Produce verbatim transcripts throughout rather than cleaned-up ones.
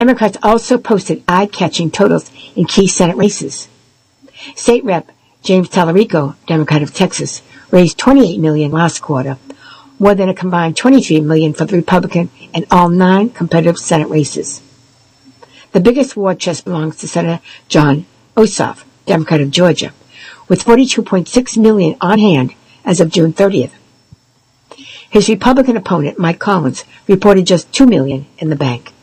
Democrats also posted eye-catching totals in key Senate races. State Rep James Tallarico, Democrat of Texas, raised twenty-eight million dollars last quarter, more than a combined twenty-three million dollars for the Republican in all nine competitive Senate races. The biggest war chest belongs to Senator Jon Ossoff, Democrat of Georgia, with forty-two point six million dollars on hand as of June thirtieth. His Republican opponent, Mike Collins, reported just two million dollars in the bank.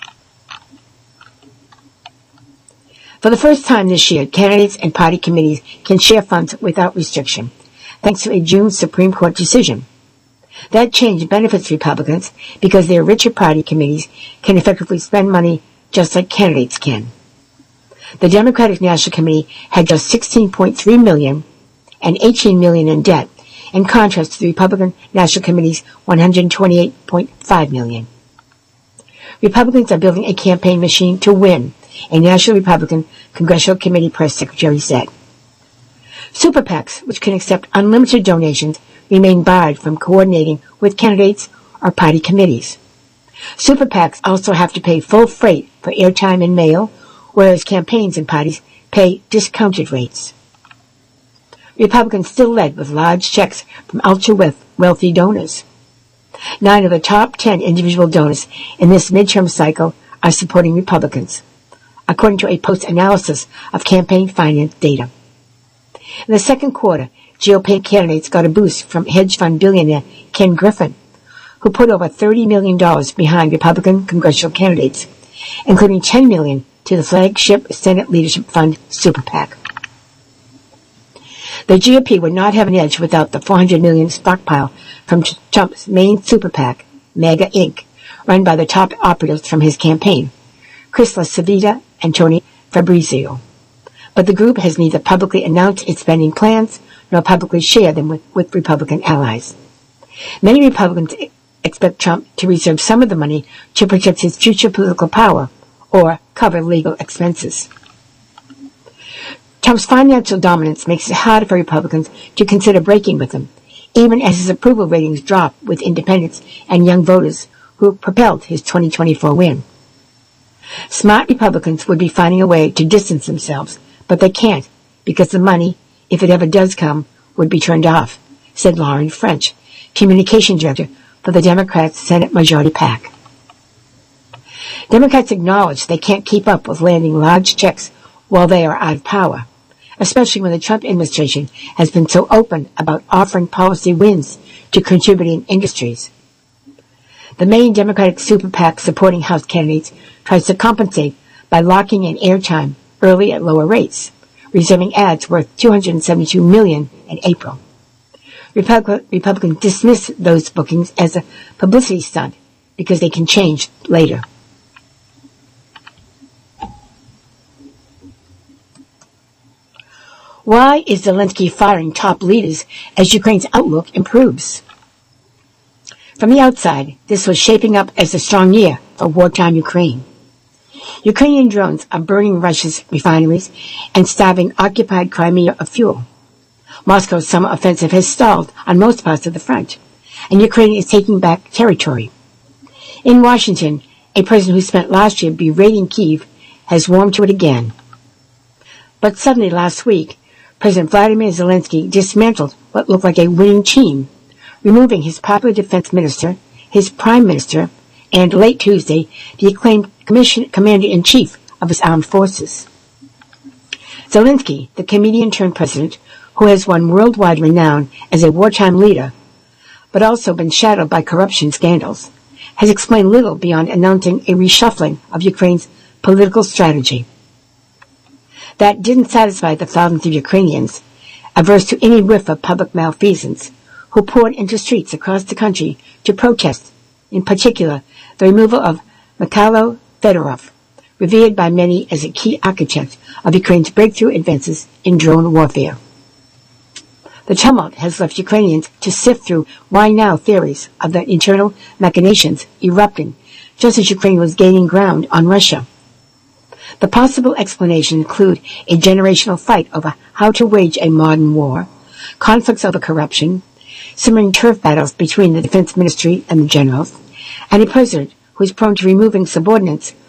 For the first time this year, candidates and party committees can share funds without restriction, thanks to a June Supreme Court decision. That change benefits Republicans because their richer party committees can effectively spend money just like candidates can. The Democratic National Committee had just sixteen point three million dollars and eighteen million dollars in debt, in contrast to the Republican National Committee's one hundred twenty-eight point five million dollars. Republicans are building a campaign machine to win, a National Republican Congressional Committee press secretary said. Super PACs, which can accept unlimited donations, remain barred from coordinating with candidates or party committees. Super PACs also have to pay full freight for airtime and mail, whereas campaigns and parties pay discounted rates. Republicans still led with large checks from ultra-wealthy donors. Nine of the top ten individual donors in this midterm cycle are supporting Republicans, according to a post-analysis of campaign finance data. In the second quarter, G O P candidates got a boost from hedge fund billionaire Ken Griffin, who put over thirty million dollars behind Republican congressional candidates, including ten million dollars to the flagship Senate Leadership Fund Super PAC. The G O P would not have an edge without the four hundred million dollars stockpile from Trump's main super PAC, MAGA Incorporated, run by the top operatives from his campaign, Chris LaCivita and Tony Fabrizio. But the group has neither publicly announced its spending plans nor publicly shared them with, with Republican allies. Many Republicans expect Trump to reserve some of the money to protect his future political power or cover legal expenses. Trump's financial dominance makes it harder for Republicans to consider breaking with him, even as his approval ratings drop with independents and young voters who propelled his twenty twenty-four win. Smart Republicans would be finding a way to distance themselves, but they can't because the money, if it ever does come, would be turned off, said Lauren French, communication director for the Democrats' Senate Majority PAC. Democrats acknowledge they can't keep up with landing large checks while they are out of power, especially when the Trump administration has been so open about offering policy wins to contributing industries. The main Democratic super PAC supporting House candidates tries to compensate by locking in airtime early at lower rates, reserving ads worth two hundred seventy-two million dollars in April. Republic- Republicans dismiss those bookings as a publicity stunt because they can change later. Why is Zelensky firing top leaders as Ukraine's outlook improves? From the outside, this was shaping up as a strong year for wartime Ukraine. Ukrainian drones are burning Russia's refineries and starving occupied Crimea of fuel. Moscow's summer offensive has stalled on most parts of the front, and Ukraine is taking back territory. In Washington, a president who spent last year berating Kyiv has warmed to it again. But suddenly last week, President Vladimir Zelensky dismantled what looked like a winning team, removing his popular defense minister, his prime minister, and late Tuesday, the acclaimed commander-in-chief of his armed forces. Zelensky, the comedian-turned-president, who has won worldwide renown as a wartime leader, but also been shadowed by corruption scandals, has explained little beyond announcing a reshuffling of Ukraine's political strategy. That didn't satisfy the thousands of Ukrainians, averse to any whiff of public malfeasance, who poured into streets across the country to protest, in particular, the removal of Mikhailo Fedorov, revered by many as a key architect of Ukraine's breakthrough advances in drone warfare. The tumult has left Ukrainians to sift through why now theories of the internal machinations erupting, just as Ukraine was gaining ground on Russia. The possible explanations include a generational fight over how to wage a modern war, conflicts over corruption, simmering turf battles between the defense ministry and the generals, and a president who is prone to removing subordinates